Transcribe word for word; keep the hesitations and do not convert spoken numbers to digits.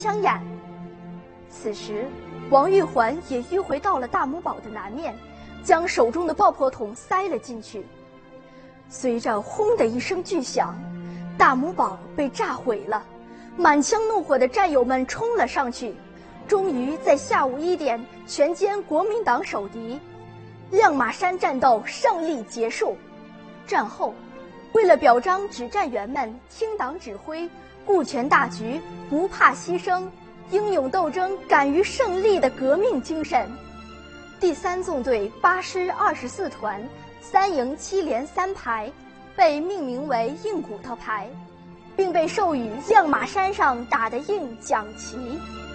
枪眼。此时，王玉环也迂回到了大母堡的南面，将手中的爆破筒塞了进去。随着轰的一声巨响，大母堡被炸毁了。满腔怒火的战友们冲了上去，终于在下午一点全歼国民党守敌。亮马山战斗胜利结束。战后，为了表彰指战员们听党指挥、顾全大局、不怕牺牲、英勇斗争、敢于胜利的革命精神，第三纵队八师二十四团三营七连三排被命名为硬骨头排，并被授予亮马山上打的硬奖旗。